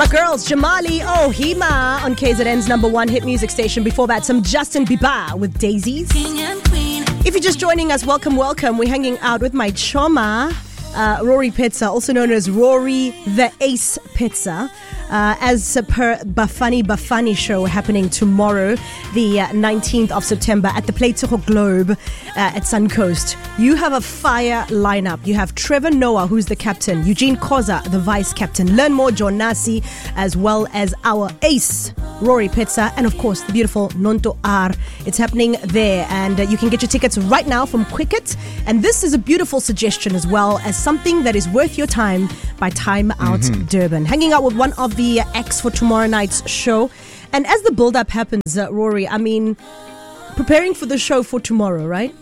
My girls, Jamali Ohima on KZN's number one hit music station. Before that, some Justin Bieber with Daisies. If you're just joining us, welcome. We're hanging out with my choma, Rory Pizza, also known as Rory the Ace Pizza. As per Bafani show happening tomorrow, the 19th of September at the Pleitsogo Globe at Suncoast. You have a fire lineup. You have Trevor Noah, who's the captain, Eugene Koza, the vice captain, Learn More John Nasi, as well as our ace, Rory Pizza, and of course the beautiful Nonto R. It's happening there, and you can get your tickets right now from Quicket. And this is a beautiful suggestion as well as something that is worth your time by Time Out Durban. Hanging out with one of the acts for tomorrow night's show. And as the build-up happens, Rory, I mean, preparing for the show for tomorrow, right?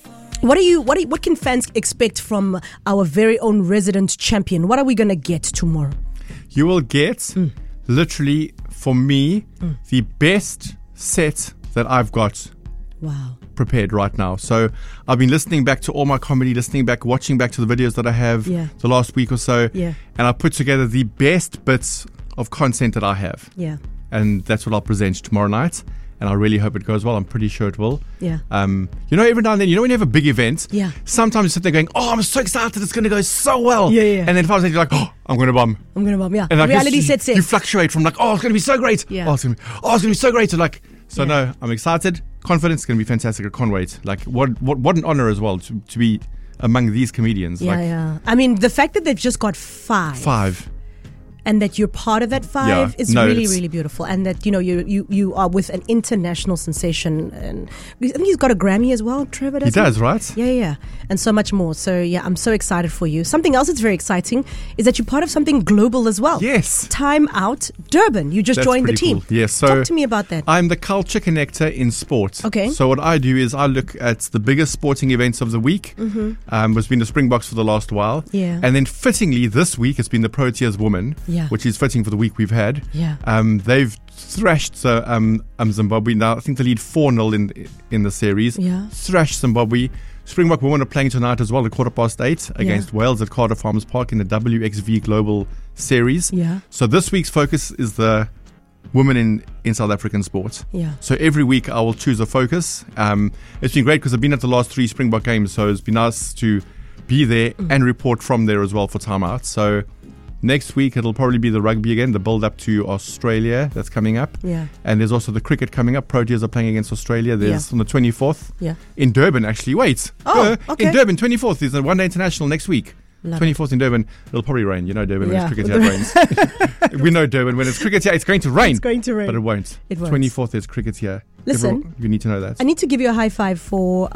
What can fans expect from our very own resident champion? What are we going to get tomorrow? You will get, literally, for me, the best set that I've got prepared right now. So I've been listening back to all my comedy, watching back to the videos that I have the last week or so. Yeah. And I put together the best bits of content that I have. Yeah. And that's what I'll present tomorrow night. And I really hope it goes well. I'm pretty sure it will. Yeah. Every now and then, when you have a big event, sometimes you sit there going, I'm so excited, it's going to go so well. Yeah. And then 5 minutes you're like, I'm going to bomb. Yeah. And reality sets in. You fluctuate from like, it's going to be so great. Yeah. It's going to be so great. To no, I'm excited. Confident. It's going to be fantastic. I can't wait. Like, what an honor as well to be among these comedians. Yeah. I mean, the fact that they've just got five. And that you're part of that five is really, really beautiful. And that, you are with an international sensation. And I think he's got a Grammy as well, Trevor. He does, right? Yeah. And so much more. So, I'm so excited for you. Something else that's very exciting is that you're part of something global as well. Yes. Time Out Durban. You just joined the team. Cool. Yes. So talk to me about that. I'm the culture connector in sport. Okay. So what I do is I look at the biggest sporting events of the week. It's been the Springboks for the last while. Yeah. And then fittingly this week, it's been the Proteas women. Yeah. Which is fitting for the week we've had. Yeah. They've thrashed Zimbabwe. Now I think they lead 4-0 in the series. Yeah. Thrashed Zimbabwe. Springbok women are playing tonight as well at 8:15 against Wales at Carter Farmers Park in the WXV Global Series. Yeah. So this week's focus is the women in South African sport. Yeah. So every week I will choose a focus. It's been great because I've been at the last 3 Springbok games, so it's been nice to be there and report from there as well for Time Out. So next week, it'll probably be the rugby again, the build-up to Australia that's coming up. Yeah. And there's also the cricket coming up. Proteas are playing against Australia. There's on the 24th. Yeah. In Durban, actually. Wait. Okay. In Durban, 24th is a one-day international next week. 24th in Durban. It'll probably rain. Durban, when it's cricket, it rains. We know Durban. When it's cricket here, it's going to rain. It's going to rain. But it won't. 24th is cricket here. Listen, everyone, you need to know that. I need to give you a high five for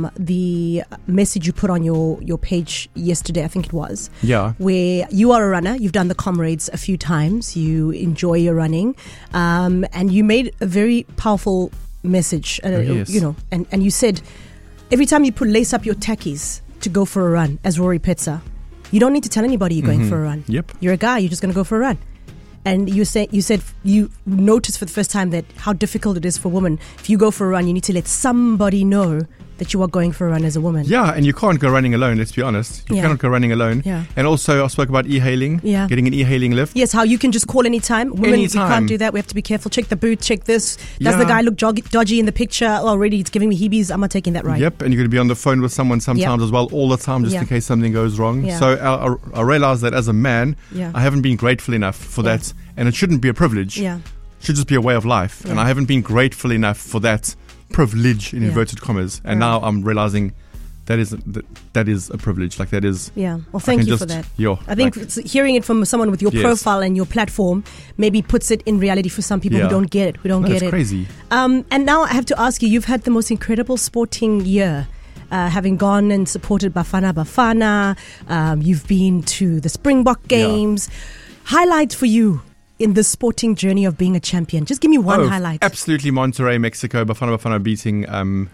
the message you put on your page yesterday, I think it was. Yeah. Where you are a runner. You've done the Comrades a few times. You enjoy your running. And you made a very powerful message, and you said, every time you lace up your tackies to go for a run as Rory Pizza, you don't need to tell anybody you're going for a run. Yep. You're a guy. You're just going to go for a run. And you said you noticed for the first time that how difficult it is for women. If you go for a run, you need to let somebody know that you are going for a run as a woman. Yeah, and you can't go running alone, let's be honest. You cannot go running alone. Yeah. And also, I spoke about e-hailing, getting an e-hailing lift. Yes, how you can just call anytime. Women, we can't do that. We have to be careful. Check the boot, check this. Does the guy look dodgy in the picture? Already it's giving me heebies. I'm not taking that right. Yep, and you're going to be on the phone with someone sometimes as well, all the time, just in case something goes wrong. Yeah. So I realized that as a man, I haven't been grateful enough for that. And it shouldn't be a privilege. Yeah. It should just be a way of life. Yeah. And I haven't been grateful enough for that privilege in inverted commas. And now I'm realizing that is a privilege. Like that is. Yeah. Well, thank you for that. I think hearing it from someone with your profile and your platform maybe puts it in reality for some people who don't get it. That's crazy. And now I have to ask you, you've had the most incredible sporting year. Having gone and supported Bafana Bafana. You've been to the Springbok games. Highlights for you in the sporting journey of being a champion? Just give me one highlight. Absolutely Monterrey, Mexico, Bafana Bafana beating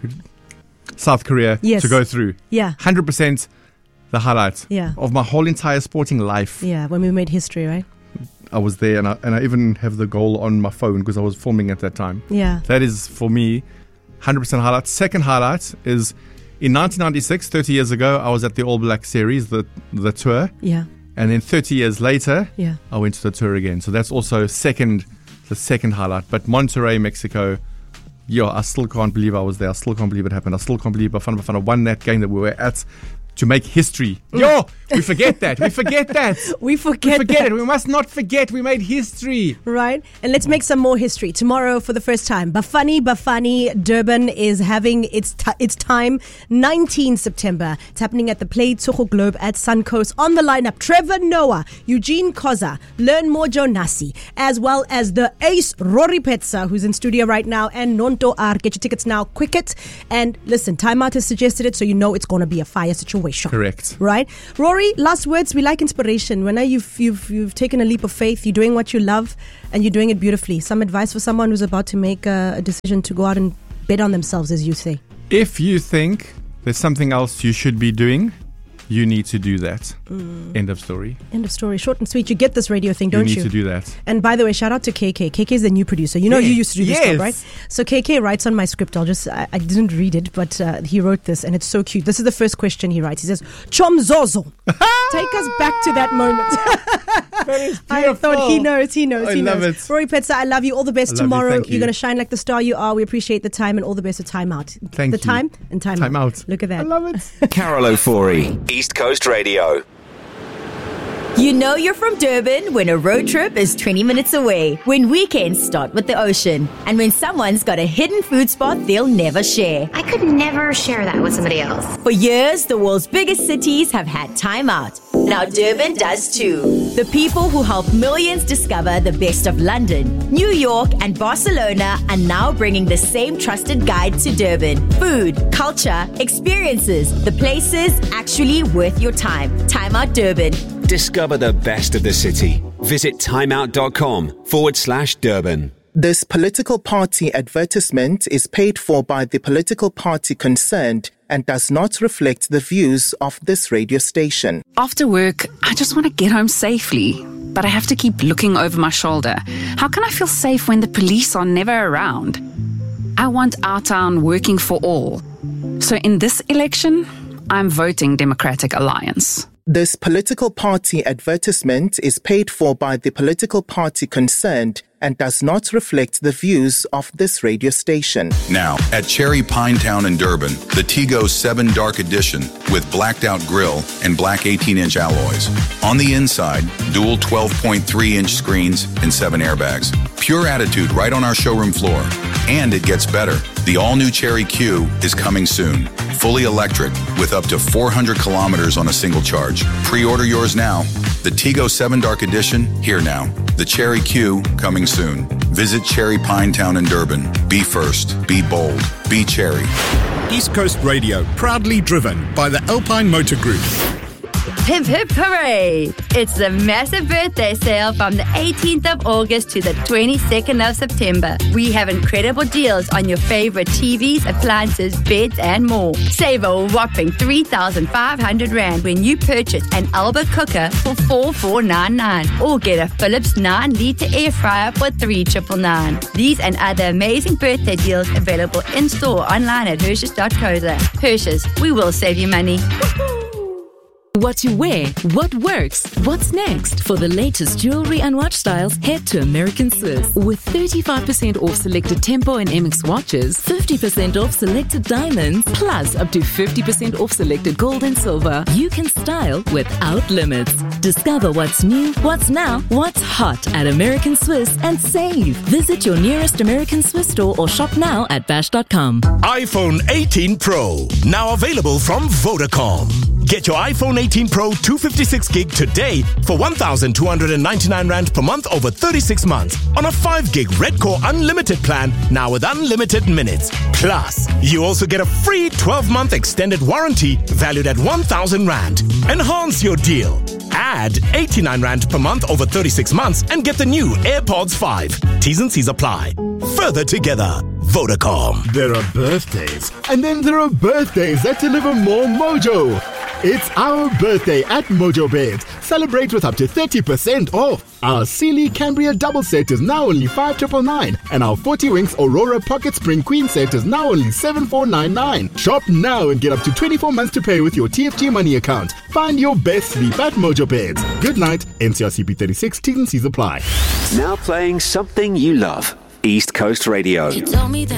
South Korea to go through. Yeah. 100% the highlight of my whole entire sporting life. Yeah, when we made history, right? I was there and I even have the goal on my phone because I was filming at that time. Yeah. That is, for me, 100% highlight. Second highlight is in 1996, 30 years ago, I was at the All Black Series, the tour. Yeah. And then 30 years later, I went to the tour again. So that's also the second highlight. But Monterrey, Mexico, I still can't believe I was there. I still can't believe it happened. I still can't believe Bafana won that game that we were at to make history. We forget that. We forget it. We must not forget. We made history. Right. And let's make some more history. Tomorrow, for the first time, Bafana Durban is having its time, 19 September. It's happening at the Play Tsogo Globe at Suncoast. On the lineup, Trevor Noah, Eugene Koza, Learn More Jonasi, as well as the ace Rory Petsa, who's in studio right now, and Nonto R. Get your tickets now, Quicket. And listen, Time Out has suggested it, so you know it's going to be a fire situation. Correct. Right? Rory, last words. We like inspiration. When you've taken a leap of faith, you're doing what you love, and you're doing it beautifully. Some advice for someone who's about to make a decision to go out and bet on themselves, as you say. If you think there's something else you should be doing, you need to do that. End of story. End of story. Short and sweet. You get this radio thing, don't you? You need to do that. And by the way, shout out to KK. KK is the new producer. You know, you used to do this job, right? So KK writes on my script. I didn't read it, but he wrote this, and it's so cute. This is the first question he writes. He says, Chomzozo. Take us back to that moment. That is beautiful. I thought he knows. I love it. Rory Petsa, I love you. All the best tomorrow. You're going to shine like the star you are. We appreciate the time, and all the best with Time Out. Thank you. The time and Time Out. Look at that. I love it. Carol Ofori, East Coast Radio. You know you're from Durban when a road trip is 20 minutes away, when weekends start with the ocean, and when someone's got a hidden food spot they'll never share. I could never share that with somebody else. For years, the world's biggest cities have had Time Out. Now Durban does too. The people who help millions discover the best of London, New York, and Barcelona are now bringing the same trusted guide to Durban. Food, culture, experiences, the places actually worth your time. Time Out Durban. Discover the best of the city. Visit timeout.com/Durban. This political party advertisement is paid for by the political party concerned and does not reflect the views of this radio station. After work, I just want to get home safely, but I have to keep looking over my shoulder. How can I feel safe when the police are never around? I want our town working for all. So in this election, I'm voting Democratic Alliance. This political party advertisement is paid for by the political party concerned and does not reflect the views of this radio station. Now, at Cherry Pinetown in Durban, the Tigo 7 Dark Edition with blacked out grille and black 18-inch alloys. On the inside, dual 12.3-inch screens and 7 airbags. Pure attitude right on our showroom floor. And it gets better. The all-new Cherry Q is coming soon. Fully electric with up to 400 kilometers on a single charge. Pre-order yours now. The Tigo 7 Dark Edition, here now. The Cherry Q, coming soon. Visit Cherry Pinetown in Durban. Be first. Be bold. Be Cherry. East Coast Radio, proudly driven by the Alpine Motor Group. Hip hip hooray! It's the massive birthday sale from the 18th of August to the 22nd of September. We have incredible deals on your favorite TVs, appliances, beds and more. Save a whopping 3,500 Rand when you purchase an Alba cooker for 4,499 or get a Philips 9-litre air fryer for 3,999. These and other amazing birthday deals available in-store online at Hershes.co.za. Hershes, we will save you money. What to wear, what works, what's next? For the latest jewelry and watch styles, head to American Swiss. With 35% off selected Tempo and MX watches, 50% off selected diamonds, plus up to 50% off selected gold and silver, you can style without limits. Discover what's new, what's now, what's hot at American Swiss and save. Visit your nearest American Swiss store or shop now at bash.com. iPhone 18 Pro, now available from Vodacom. Get your iPhone 18 Pro 256 gig today for 1,299 Rand per month over 36 months on a 5 gig Red Core Unlimited plan, now with unlimited minutes. Plus, you also get a free 12-month extended warranty valued at 1,000 Rand. Enhance your deal. Add 89 Rand per month over 36 months and get the new AirPods 5. T's and C's apply. Further together. Vodacom. There are birthdays, and then there are birthdays that deliver more mojo. It's our birthday at Mojo Beds. Celebrate with up to 30% off. Our Sealy Cambria double set is now only 5,999, and our 40 Winks Aurora Pocket Spring Queen set is now only 7,499. Shop now and get up to 24 months to pay with your TFG money account. Find your best sleep at Mojo Beds. Good night. NCRCP 36. T's and C's apply. Now playing something you love. East Coast Radio. You told me that